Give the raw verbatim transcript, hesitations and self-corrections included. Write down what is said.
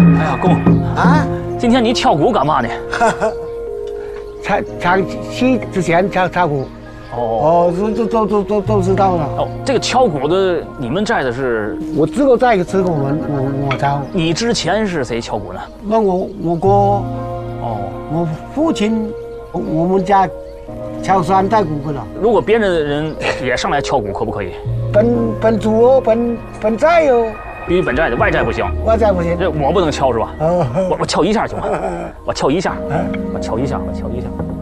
哎呀，公啊， 今天你敲鼓干嘛呢？ 唱唱戏之前敲敲鼓。 哦哦，都都都都都都知道了。 哦，这个敲鼓的，你们寨的是？ 我自个在一个职工们，我我敲。 你之前是谁敲鼓呢？ 那我我哥， 哦， 我父亲，我们家敲三代鼓了。 如果别人的人也上来敲鼓，可不可以？ 本本主哦，本本寨哦。 必须本寨的，外寨不行。 外寨不行。 这我不能敲是吧？ 哦， 我我敲一下行吗？我敲一下，我敲一下，我敲一下。